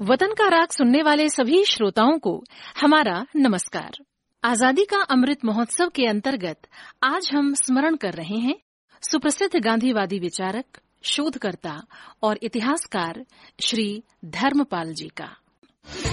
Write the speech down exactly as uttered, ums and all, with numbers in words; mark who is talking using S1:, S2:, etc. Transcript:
S1: वतन का राग सुनने वाले सभी श्रोताओं को हमारा नमस्कार। आजादी का अमृत महोत्सव के अंतर्गत आज हम स्मरण कर रहे हैं सुप्रसिद्ध गांधीवादी विचारक, शोधकर्ता और इतिहासकार श्री धर्मपाल जी का।